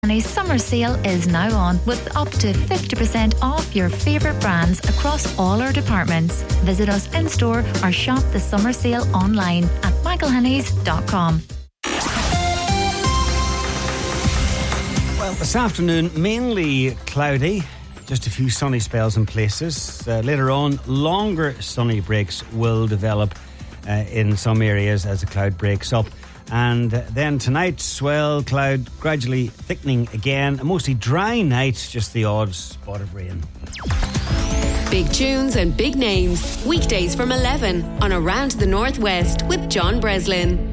Honey's summer sale is now on with up to 50% off your favourite brands across all our departments. Visit us in store or shop the summer sale online at michaelhoney's.com. Well, this afternoon, mainly cloudy, just a few sunny spells in places. Later on, longer sunny breaks will develop in some areas as the cloud breaks up. And then tonight, swell cloud gradually thickening again. A mostly dry night, just the odd spot of rain. Big tunes and big names. Weekdays from 11 on Around the Northwest with John Breslin.